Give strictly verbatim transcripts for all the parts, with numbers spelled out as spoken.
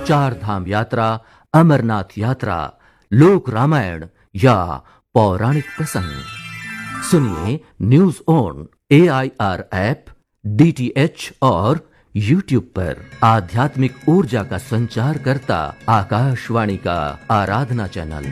चार धाम यात्रा, अमरनाथ यात्रा, लोक रामायण या पौराणिक प्रसंग। सुनिए news on A I R app, D T H और यूट्यूब पर। आध्यात्मिक ऊर्जा का संचार करता आकाशवाणी का आराधना चैनल।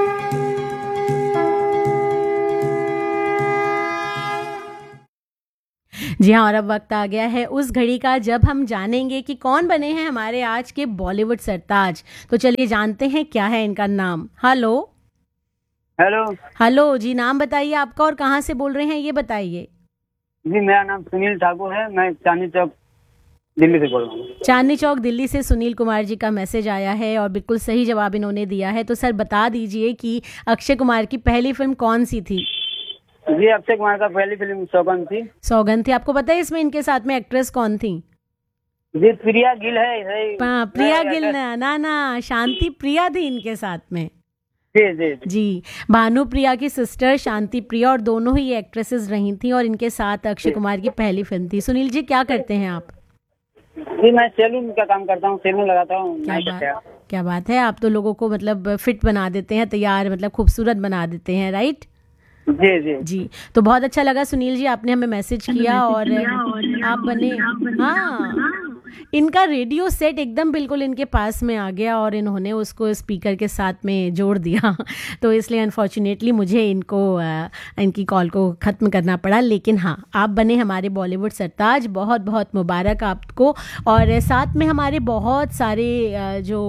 जी हाँ, और अब वक्त आ गया है उस घड़ी का जब हम जानेंगे कि कौन बने हैं हमारे आज के बॉलीवुड सरताज। तो चलिए जानते हैं क्या है इनका नाम। हेलो हेलो हेलो जी, नाम बताइए आपका और कहाँ से बोल रहे हैं ये बताइए। जी, मेरा नाम सुनील ठाकुर है, मैं चांदनी चौक दिल्ली से बोल रहा हूँ। चांदनी चौक दिल्ली से सुनील कुमार जी का मैसेज आया है और बिल्कुल सही जवाब इन्होंने दिया है। तो सर बता दीजिए कि अक्षय कुमार की पहली फिल्म कौन सी थी? जी, अक्षय कुमार का पहली फिल्म सौगंध थी। सौगंध थी। आपको पता है इसमें इनके साथ में एक्ट्रेस कौन थी? जी, प्रिया गिल है, है। हाँ, प्रिया गिल ना ना ना शांति प्रिया थी इनके साथ में। जी जी जी, भानु प्रिया की सिस्टर शांति प्रिया, और दोनों ही एक्ट्रेसेस रही थी और इनके साथ अक्षय कुमार की पहली फिल्म थी। सुनील जी, क्या करते हैं आप? जी, मैं सैलून का काम करता हूँ, सैलून लगाता हूँ। क्या बात क्या बात है, आप तो लोगों को मतलब फिट बना देते हैं, तैयार मतलब खूबसूरत बना देते हैं, राइट? जी जी जी, तो बहुत अच्छा लगा सुनील जी, आपने हमें मैसेज किया और आप बने। हाँ, इनका रेडियो सेट एकदम बिल्कुल इनके पास में आ गया और इन्होंने उसको स्पीकर के साथ में जोड़ दिया तो इसलिए अनफॉर्चुनेटली मुझे इनको इनकी कॉल को ख़त्म करना पड़ा। लेकिन हाँ, आप बने हमारे बॉलीवुड सरताज, बहुत बहुत मुबारक आपको। और साथ में हमारे बहुत सारे जो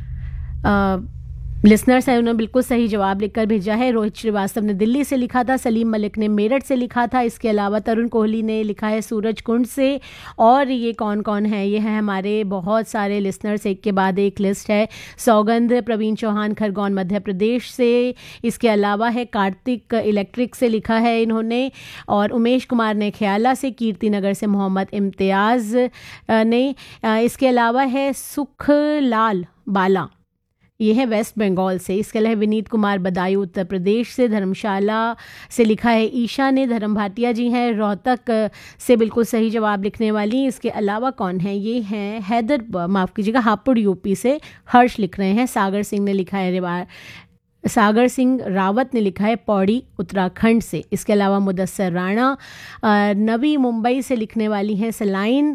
आ, लिसनर्स हैं उन्होंने बिल्कुल सही जवाब लिखकर भेजा है। रोहित श्रीवास्तव ने दिल्ली से लिखा था, सलीम मलिक ने मेरठ से लिखा था, इसके अलावा तरुण कोहली ने लिखा है सूरज कुंड से। और ये कौन कौन है? ये है हमारे बहुत सारे लिसनर्स, एक के बाद एक लिस्ट है। सौगंध प्रवीण चौहान खरगोन मध्य प्रदेश से, इसके अलावा है कार्तिक इलेक्ट्रिक से लिखा है इन्होंने, और उमेश कुमार ने ख्याला से, कीर्ति नगर से मोहम्मद इम्तियाज़ ने, इसके अलावा है सुखलाल बाला, ये है वेस्ट बंगाल से। इसके अलावा विनीत कुमार बदायूं उत्तर प्रदेश से, धर्मशाला से लिखा है ईशा ने, धर्म भाटिया जी हैं रोहतक से बिल्कुल सही जवाब लिखने वाली। इसके अलावा कौन है? ये हैं हैदर, माफ़ कीजिएगा, हापुड़ यूपी से हर्ष लिख रहे हैं। सागर सिंह ने लिखा है रिवार सागर सिंह रावत ने लिखा है पौड़ी उत्तराखंड से। इसके अलावा मुदस्सर राणा नवी मुंबई से लिखने वाली हैं सलाइन।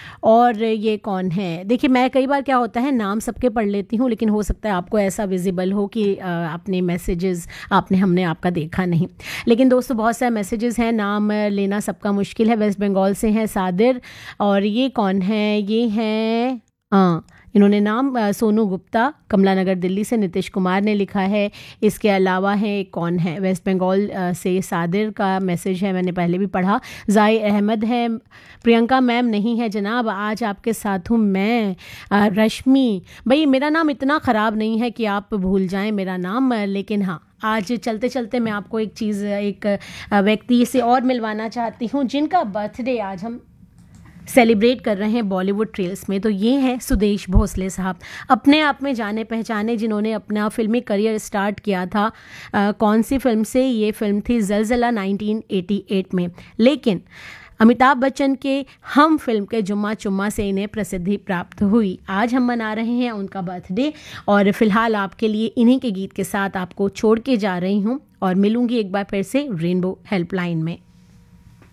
और ये कौन है? देखिए, मैं कई बार क्या होता है नाम सबके पढ़ लेती हूँ, लेकिन हो सकता है आपको ऐसा विजिबल हो कि आपने मैसेजेस आपने हमने आपका देखा नहीं। लेकिन दोस्तों, बहुत सारे मैसेजेस हैं, नाम लेना सबका मुश्किल है। वेस्ट बंगाल से हैं सादिर। और ये कौन है? ये हैं हाँ इन्होंने नाम सोनू गुप्ता कमला नगर दिल्ली से, नीतीश कुमार ने लिखा है। इसके अलावा है कौन है? वेस्ट बंगाल से सादिर का मैसेज है, मैंने पहले भी पढ़ा। जाई अहमद है। प्रियंका मैम नहीं है जनाब, आज आपके साथ हूँ मैं। रश्मि, भाई मेरा नाम इतना ख़राब नहीं है कि आप भूल जाएं मेरा नाम, लेकिन हाँ, आज चलते चलते मैं आपको एक चीज़, एक व्यक्ति से और मिलवाना चाहती हूँ जिनका बर्थडे आज हम सेलिब्रेट कर रहे हैं बॉलीवुड ट्रेल्स में। तो ये हैं सुदेश भोसले साहब, अपने आप में जाने पहचाने, जिन्होंने अपना फिल्मी करियर स्टार्ट किया था आ, कौन सी फिल्म से? ये फिल्म थी ज़लज़ला नाइनटीन एटी एट में। लेकिन अमिताभ बच्चन के हम फिल्म के जुम्मा चुम्मा से इन्हें प्रसिद्धि प्राप्त हुई। आज हम मना रहे हैं उनका बर्थडे और फिलहाल आपके लिए इन्हीं के गीत के साथ आपको छोड़ के जा रही हूँ और मिलूंगी एक बार फिर से रेनबो हेल्पलाइन में।